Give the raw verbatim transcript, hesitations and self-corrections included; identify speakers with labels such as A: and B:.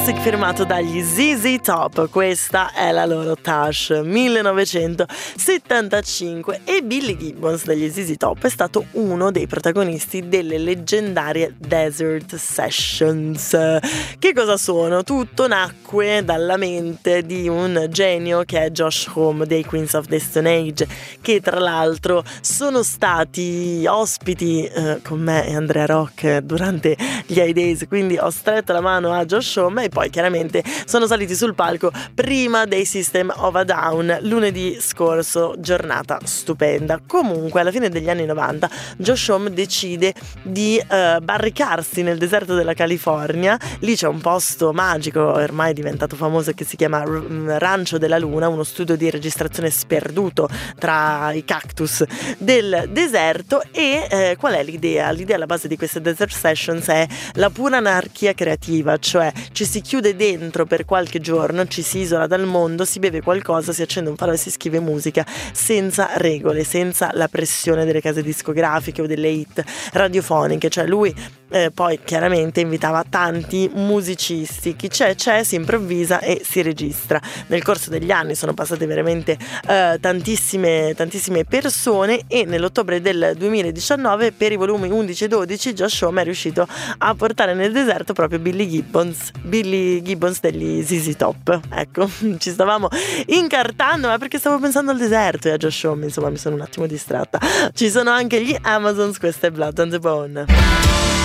A: firmato dagli Z Z Top. Questa è la loro Tash millenovecentosettantacinque, e Billy Gibbons degli Z Z Top è stato uno dei protagonisti delle leggendarie Desert Sessions. Che cosa sono? Tutto nacque dalla mente di un genio che è Josh Homme dei Queens of the Stone Age, che tra l'altro sono stati ospiti eh, con me e Andrea Rock durante gli High Days, quindi ho stretto la mano a Josh Homme e poi chiaramente sono saliti sul palco prima dei System of a Down lunedì scorso. Giornata stupenda. Comunque alla fine degli anni novanta Josh Homme decide di uh, barricarsi nel deserto della California. Lì c'è un posto magico ormai diventato famoso che si chiama R- Rancho della Luna, uno studio di registrazione sperduto tra i cactus del deserto. E eh, qual è l'idea? L'idea alla base di queste Desert Sessions è la pura anarchia creativa, cioè ci si chiude dentro per qualche giorno, ci si isola dal mondo, si beve qualcosa, si accende un faro e si scrive musica senza regole, senza la pressione delle case discografiche o delle hit radiofoniche. Cioè lui eh, poi chiaramente invitava tanti musicisti, chi c'è c'è, si improvvisa e si registra. Nel corso degli anni sono passate veramente eh, tantissime tantissime persone, e nell'ottobre del duemiladiciannove per i volumi undici e dodici Josh Homme è riuscito a portare nel deserto proprio Billy Gibbons Billy Gibbons degli Z Z Top. Ecco, ci stavamo incartando, ma perché stavo pensando al deserto e a Josh Homme, insomma mi sono un attimo distratta. Ci sono anche gli Amazons, questa è Blood on the Bone.